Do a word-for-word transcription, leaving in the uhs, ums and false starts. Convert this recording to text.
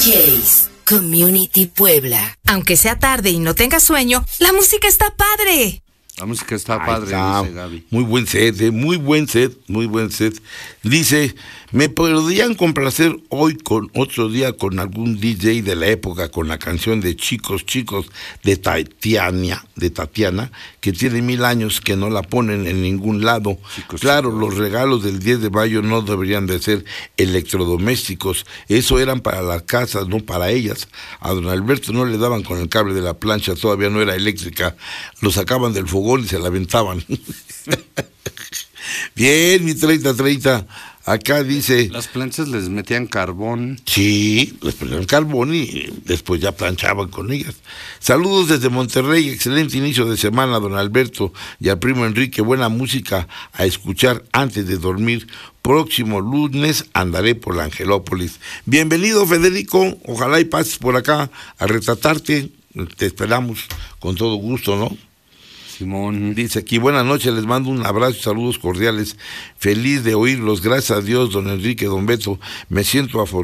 J's Community Puebla. Aunque sea tarde y no tengas sueño, la música está padre. La música está Ahí padre, está. dice Gaby. Muy buen set, eh, muy buen set, muy buen set. Dice, ¿me podrían complacer hoy con otro día con algún D J de la época con la canción de Chicos, Chicos de Tatiana, de Tatiana, que tiene mil años que no la ponen en ningún lado? Chicos, claro, chicos. los regalos del diez de mayo no deberían de ser electrodomésticos, eso eran para las casas, no para ellas. A don Alberto no le daban con el cable de la plancha, todavía no era eléctrica, lo sacaban del fogón y se la aventaban. Bien, mi treinta treinta, acá dice... Las planchas les metían carbón. Sí, les ponían carbón y después ya planchaban con ellas. Saludos desde Monterrey, excelente inicio de semana, don Alberto y al primo Enrique, buena música a escuchar antes de dormir. Próximo lunes andaré por la Angelópolis. Bienvenido, Federico, ojalá y pases por acá a retratarte, te esperamos con todo gusto, ¿no? Simón. Dice aquí, buenas noches, les mando un abrazo y saludos cordiales. Feliz de oírlos, gracias a Dios, don Enrique, don Beto. Me siento afortunado.